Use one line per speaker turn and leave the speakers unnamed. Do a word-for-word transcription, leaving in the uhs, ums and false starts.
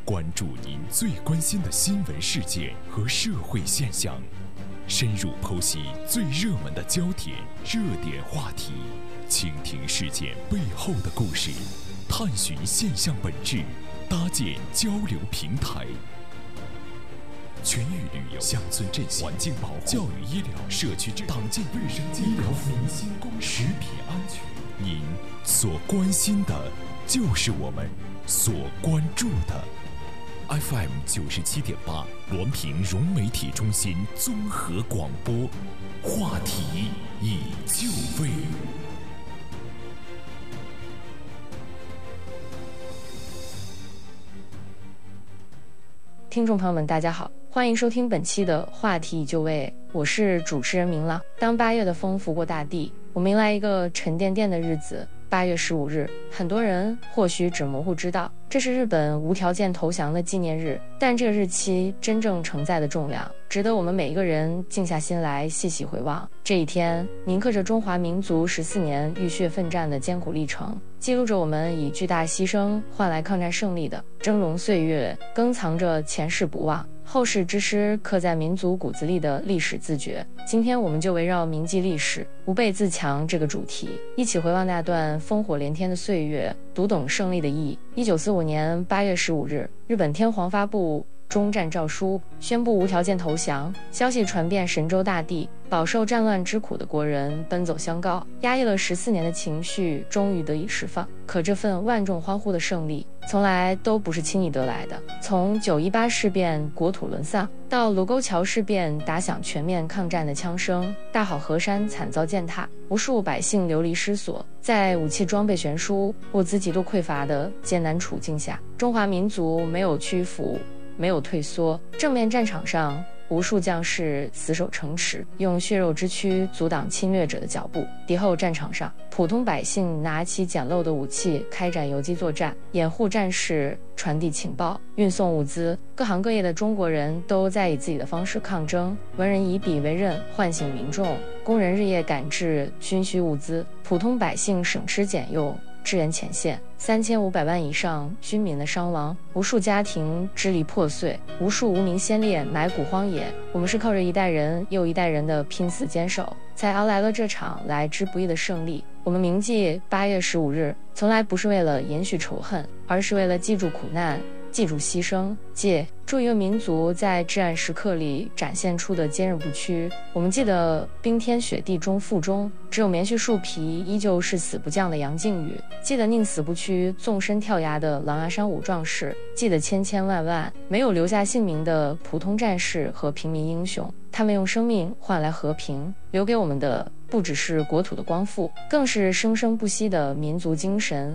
关注您最关心的新闻事件和社会现象，深入剖析最热门的焦点、热点话题，倾听事件背后的故事，探寻现象本质，搭建交流平台。全域旅游、乡村振兴、环境保护、教育医疗、社区党建卫生、医疗民心公食品安全，您所关心的，就是我们所关注的。F M 九十七点八，滦平融媒体中心综合广播，话题已就位。
听众朋友们，大家好，欢迎收听本期的话题已就位，我是主持人明朗。当八月的风拂过大地，我们迎来一个沉甸甸的日子。八月十五日，很多人或许只模糊知道这是日本无条件投降的纪念日，但这个日期真正承载的重量，值得我们每一个人静下心来细细回望。这一天铭刻着中华民族十四年浴血奋战的艰苦历程，记录着我们以巨大牺牲换来抗战胜利的峥嵘岁月，更藏着前世不忘后世之师刻在民族骨子里的历史自觉。今天我们就围绕铭记历史、吾辈自强这个主题，一起回望那段烽火连天的岁月，读懂胜利的意义。一九四五年八月十五日，日本天皇发布终战诏书，宣布无条件投降。消息传遍神州大地，饱受战乱之苦的国人奔走相告，压抑了十四年的情绪终于得以释放。可这份万众欢呼的胜利，从来都不是轻易得来的。从九一八事变国土沦丧，到卢沟桥事变打响全面抗战的枪声，大好河山惨遭践踏，无数百姓流离失所。在武器装备悬殊、物资极度匮乏的艰难处境下，中华民族没有屈服，没有退缩。正面战场上，无数将士死守城池，用血肉之躯阻挡侵略者的脚步。敌后战场上，普通百姓拿起简陋的武器开展游击作战，掩护战事，传递情报，运送物资。各行各业的中国人都在以自己的方式抗争，文人以笔为刃，唤醒民众，工人日夜赶制军需物资，普通百姓省吃俭用支援前线。三千五百万以上军民的伤亡，无数家庭支离破碎，无数无名先烈埋骨荒野。我们是靠着一代人又一代人的拼死坚守，才熬来了这场来之不易的胜利。我们铭记八月十五日，从来不是为了延续仇恨，而是为了记住苦难，记住牺牲，借助一个民族在至暗时刻里展现出的坚韧不屈。我们记得冰天雪地中腹中只有棉絮树皮，依旧是死不降的杨靖宇，记得宁死不屈纵身跳崖的狼牙山五壮士，记得千千万万没有留下姓名的普通战士和平民英雄。他们用生命换来和平，留给我们的不只是国土的光复，更是生生不息的民族精神